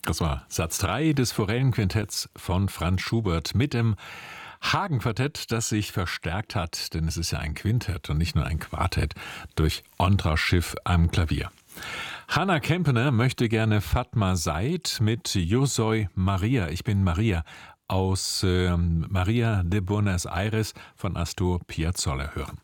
Das war Satz 3 des Forellenquintetts von Franz Schubert mit dem Hagen-Quartett, das sich verstärkt hat, denn es ist ja ein Quintett und nicht nur ein Quartett, durch Ondra Schiff am Klavier. Hanna Kempener möchte gerne Fatma Said mit Yo soy Maria, ich bin Maria, aus Maria de Buenos Aires von Astor Piazzolla hören.